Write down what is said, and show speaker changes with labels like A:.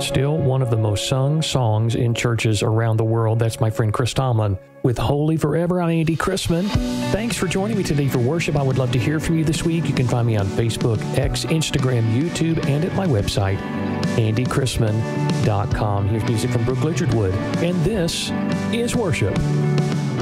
A: Still one of the most sung songs in churches around the world. That's my friend Chris Tomlin with Holy Forever. I'm Andy Chrisman. Thanks for joining me today for worship. I would love to hear from you this week. You can find me on Facebook, X, Instagram, YouTube, and at my website, andychrisman.com. Here's music from Brooke Lichardwood, and this is worship.